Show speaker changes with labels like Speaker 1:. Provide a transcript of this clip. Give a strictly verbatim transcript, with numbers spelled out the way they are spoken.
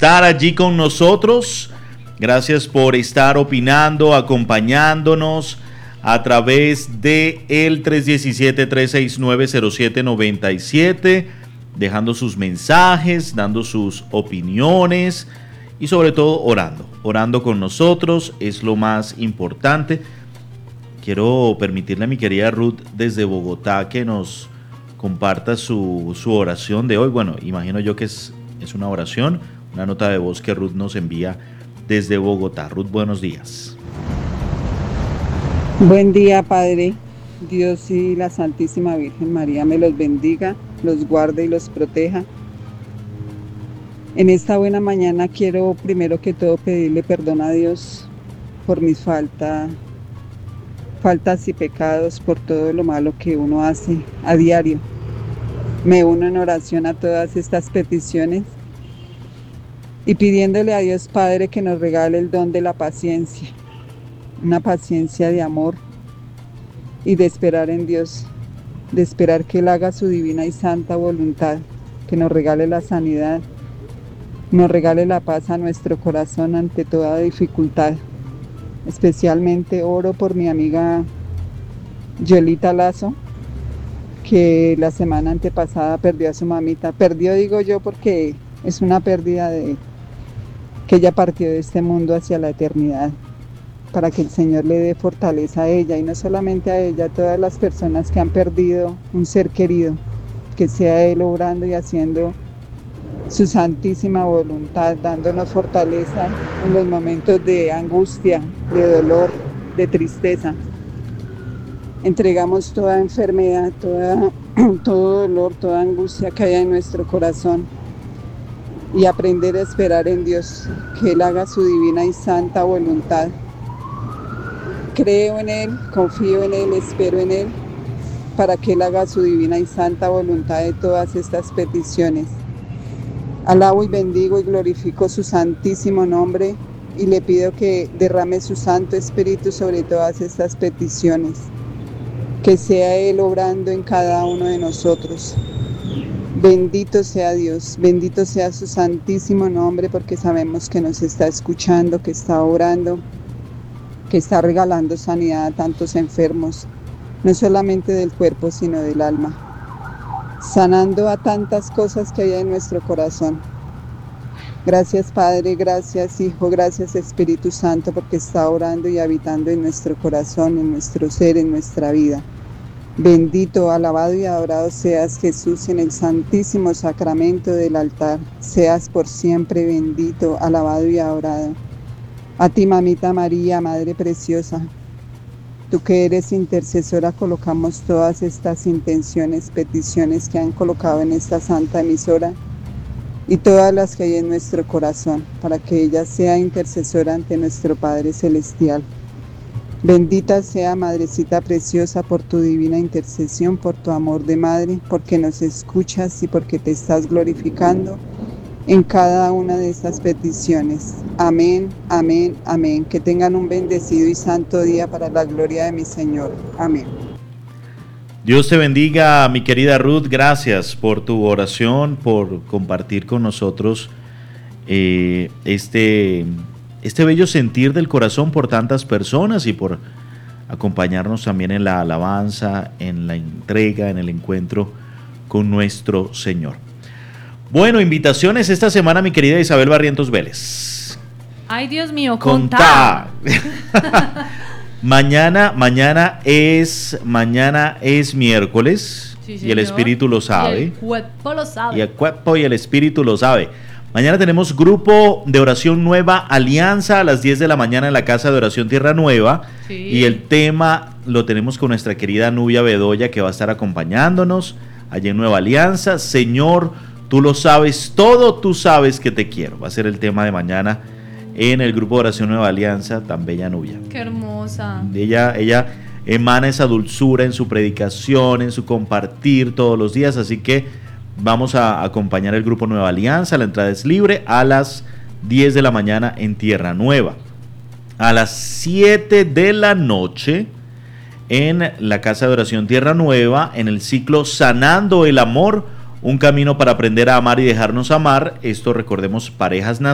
Speaker 1: estar allí con nosotros. Gracias por estar opinando, acompañándonos a través de el tres uno siete, tres seis nueve, cero siete nueve siete, dejando sus mensajes, dando sus opiniones y sobre todo orando, orando con nosotros es lo más importante. Quiero permitirle a mi querida Ruth desde Bogotá que nos comparta su, su oración de hoy. Bueno, imagino yo que es, es una oración, una nota de voz que Ruth nos envía desde Bogotá. Ruth, buenos días.
Speaker 2: Buen día, Padre. Dios y la Santísima Virgen María me los bendiga, los guarde y los proteja. En esta buena mañana quiero primero que todo pedirle perdón a Dios por mis faltas, faltas y pecados, por todo lo malo que uno hace a diario. Me uno en oración a todas estas peticiones y pidiéndole a Dios Padre que nos regale el don de la paciencia, una paciencia de amor y de esperar en Dios, de esperar que Él haga su divina y santa voluntad, que nos regale la sanidad, nos regale la paz a nuestro corazón ante toda dificultad. Especialmente oro por mi amiga Yolita Lazo, que la semana antepasada perdió a su mamita. Perdió, digo yo, porque es una pérdida de que ella partió de este mundo hacia la eternidad, para que el Señor le dé fortaleza a ella, y no solamente a ella, a todas las personas que han perdido un ser querido, que sea Él obrando y haciendo su santísima voluntad, dándonos fortaleza en los momentos de angustia, de dolor, de tristeza. Entregamos toda enfermedad, toda, todo dolor, toda angustia que haya en nuestro corazón y aprender a esperar en Dios, que Él haga su divina y santa voluntad. Creo en Él, confío en Él, espero en Él, para que Él haga su divina y santa voluntad de todas estas peticiones. Alabo y bendigo y glorifico su santísimo nombre y le pido que derrame su Santo Espíritu sobre todas estas peticiones, que sea Él obrando en cada uno de nosotros. Bendito sea Dios, bendito sea su santísimo nombre, porque sabemos que nos está escuchando, que está orando, que está regalando sanidad a tantos enfermos, no solamente del cuerpo, sino del alma, sanando a tantas cosas que hay en nuestro corazón. Gracias Padre, gracias Hijo, gracias Espíritu Santo, porque está orando y habitando en nuestro corazón, en nuestro ser, en nuestra vida. Bendito, alabado y adorado seas Jesús en el santísimo sacramento del altar. Seas por siempre bendito, alabado y adorado. A ti, mamita María, Madre preciosa, tú que eres intercesora, colocamos todas estas intenciones, peticiones que han colocado en esta santa emisora y todas las que hay en nuestro corazón, para que ella sea intercesora ante nuestro Padre Celestial. Bendita sea, Madrecita preciosa, por tu divina intercesión, por tu amor de madre, porque nos escuchas y porque te estás glorificando en cada una de estas peticiones. Amén, amén, amén. Que tengan un bendecido y santo día para la gloria de mi Señor. Amén.
Speaker 1: Dios te bendiga, mi querida Ruth. Gracias por tu oración, por compartir con nosotros eh, este, este bello sentir del corazón por tantas personas y por acompañarnos también en la alabanza, en la entrega, en el encuentro con nuestro Señor. Bueno, invitaciones esta semana, mi querida Isabel Barrientos Vélez.
Speaker 3: Ay, Dios mío,
Speaker 1: contá. mañana, mañana es, mañana es miércoles, sí, y el espíritu lo sabe.
Speaker 3: Y el cuerpo lo sabe.
Speaker 1: Y el cuerpo y el espíritu lo sabe. Mañana tenemos grupo de oración Nueva Alianza a las diez de la mañana en la Casa de Oración Tierra Nueva. Sí. Y el tema lo tenemos con nuestra querida Nubia Bedoya, que va a estar acompañándonos allí en Nueva Alianza. Señor, tú lo sabes todo, tú sabes que te quiero. Va a ser el tema de mañana en el grupo de oración Nueva Alianza, tan bella Nubia.
Speaker 3: Qué hermosa.
Speaker 1: Ella, ella emana esa dulzura en su predicación, en su compartir todos los días, así que vamos a acompañar el grupo Nueva Alianza. La entrada es libre a las diez de la mañana en Tierra Nueva. A las siete de la noche en la Casa de Oración Tierra Nueva, en el ciclo Sanando el Amor, un camino para aprender a amar y dejarnos amar. Esto, recordemos, parejas